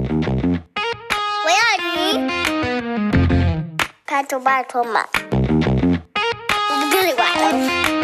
我要鱼。拜托拜托嘛，我不跟你玩了。